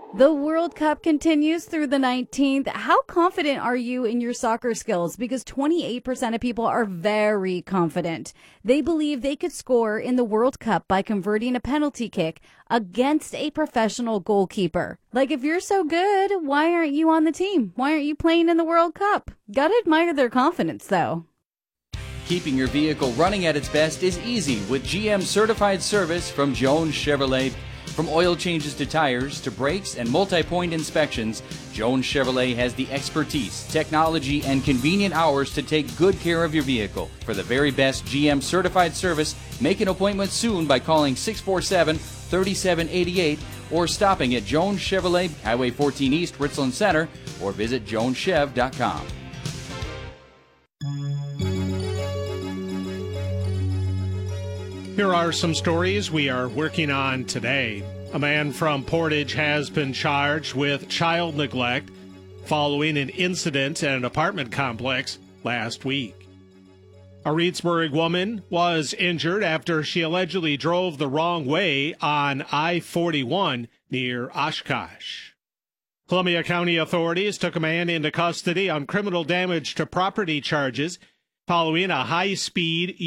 The World Cup continues through the 19th. How confident are you in your soccer skills? Because 28% of people are very confident. They believe they could score in the World Cup by converting a penalty kick against a professional goalkeeper. Like, if you're so good, why aren't you on the team? Why aren't you playing in the World Cup? Gotta admire their confidence, though. Keeping your vehicle running at its best is easy with GM certified service from Jones Chevrolet. From oil changes to tires to brakes and multi-point inspections, Jones Chevrolet has the expertise, technology, and convenient hours to take good care of your vehicle. For the very best GM certified service, make an appointment soon by calling 647-3788 or stopping at Jones Chevrolet, Highway 14 East, Richland Center, or visit joneschev.com. Here are some stories we are working on today. A man from Portage has been charged with child neglect following an incident at an apartment complex last week. A Reedsburg woman was injured after she allegedly drove the wrong way on I-41 near Oshkosh. Columbia County authorities took a man into custody on criminal damage to property charges following a high-speed